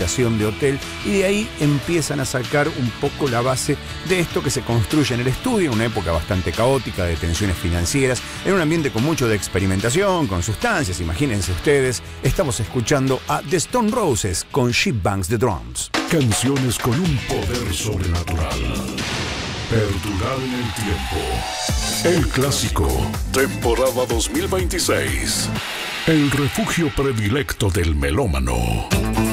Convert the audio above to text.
habitación de hotel, y de ahí empiezan a sacar un poco la base de esto que se construye en el estudio, en una época bastante caótica de tensiones financieras, en un ambiente con mucho de experimentación, con sustancias, imagínense ustedes. Estamos escuchando a The Stone Roses con She Bangs the Drums. Canciones con un poder sobrenatural. Perdurar en el tiempo. El clásico, temporada 2026. El refugio predilecto del melómano.